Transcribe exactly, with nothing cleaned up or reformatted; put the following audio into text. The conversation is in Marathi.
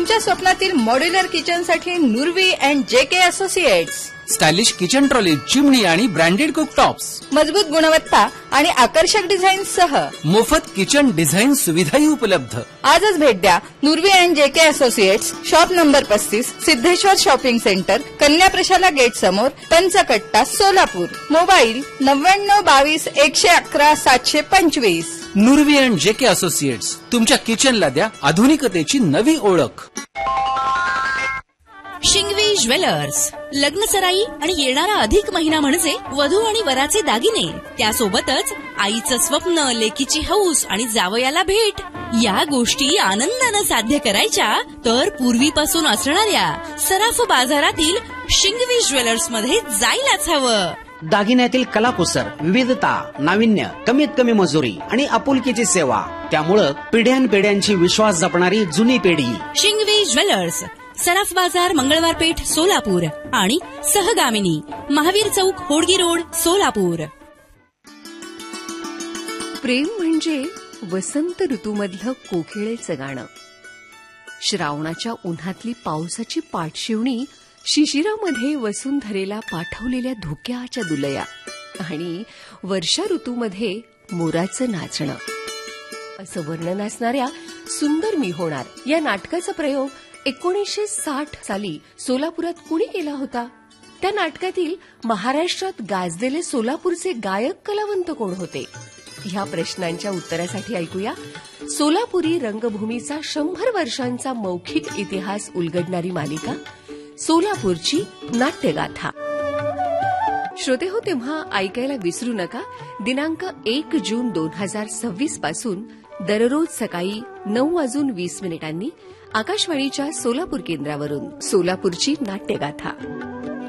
तुमच्या स्वप्नातील मॉड्युलर किचनसाठी नुरवी अँड जे के असोसिएट्स. स्टायलिश किचन ट्रॉली, चिमणी आणि ब्रँडेड कुकटॉप्स. मजबूत गुणवत्ता आणि आकर्षक डिझाईन सह मोफत किचन डिझाईन सुविधाही उपलब्ध. आजच भेट द्या नुरवी अँड जे के असोसिएट्स, शॉप नंबर पस्तीस, सिद्धेश्वर शॉपिंग सेंटर, कन्या प्रशाला गेट समोर, पंचकट्टा, सोलापूर. मोबाईल नव्याण्णव बावीस एकशे अकरा सातशे पंचवीस. नुरवी अँड जे के असोसिएट्स, तुमच्या किचनला द्या आधुनिकतेची नवी ओळख. शिंगवी ज्वेलर्स, लग्नसराई आणि येणारा अधिक महिना म्हणजे वधू आणि वराचे दागिने, त्यासोबतच आईचं स्वप्न, लेकीची हौस आणि जावयाला भेट, या गोष्टी आनंदानं साध्य करायच्या तर पूर्वीपासून असणाऱ्या सराफ बाजारातील शिंगवी ज्वेलर्स मध्ये जायलाच हवं. दागिन्यातील कलाकुसर, विविधता, नाविन्य, कमीत कमी मजुरी आणि आपुलकीची सेवा, त्यामुळं पिढ्यानपिढ्यांची विश्वास जपणारी जुनी पिढी. शिंगवी ज्वेलर्स, सराफ बाजार, मंगळवार पेठ, सोलापूर आणि सहगामिनी, महावीर चौक, होडगी रोड, सोलापूर. प्रेम म्हणजे वसंत ऋतूमधलं कोकिळेचं गाणं, श्रावणाच्या उन्हातली पावसाची पाठशिवणी, शिशिरामध्ये वसुंधरेला पाठवलेल्या धुक्याच्या दुलया आणि वर्षा ऋतूमध्ये मोराचं नाचणं, असं वर्णन असणाऱ्या सुंदर मी होणार या नाटकाचा प्रयोग एकोणीसशे साठ साली सोलापुरात कुणी केला होता? त्या नाटकातील महाराष्ट्रात गाजलेले सोलापूरचे गायक कलावंत कोण होते? ह्या प्रश्नांच्या उत्तरासाठी ऐकूया सोलापुरी रंगभूमीचा शंभर वर्षांचा मौखिक इतिहास उलगडणारी मालिका सोलापूरची नाट्यगाथा. श्रोते हो, तेव्हा ऐकायला विसरू नका. दिनांक एक जून दोन हजार सव्वीस पासून दररोज सकाळी नऊ वाजून वीस मिनिटांनी आकाशवाणीच्या सोलापूर केंद्रावरून सोलापूरची नाट्यगाथा.